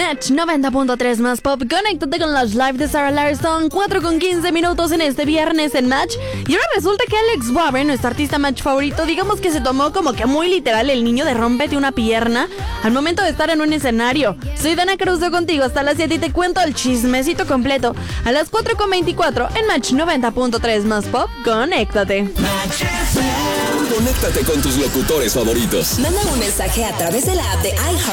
Match 90.3 más pop. Conéctate con los live de Sarah Larson. 4:15 en este viernes en Match. Y ahora resulta que Alex Warren, nuestro artista Match favorito, digamos que se tomó como que muy literal el niño de rómpete una pierna al momento de estar en un escenario. Soy Dana Caruso contigo hasta las 7 y te cuento el chismecito completo a las 4:24 en Match 90.3 más pop. Conéctate. Conéctate con tus locutores favoritos. Manda un mensaje a través de la app de iHeart